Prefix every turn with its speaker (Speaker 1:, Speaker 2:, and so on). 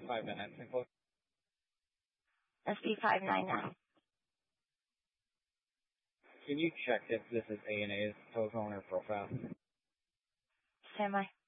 Speaker 1: 599 St. Louis.
Speaker 2: SP599.
Speaker 1: Can you check if this is A&A's telephone or profile?
Speaker 2: Stand by.